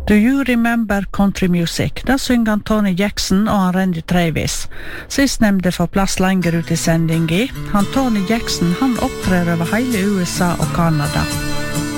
Do you remember country music? Da synger han Tony Jackson og han Randy Travis. Sistnevnte får plass lenger ut i sendingen. Han Tony Jackson han opptrer over hele USA og Kanada.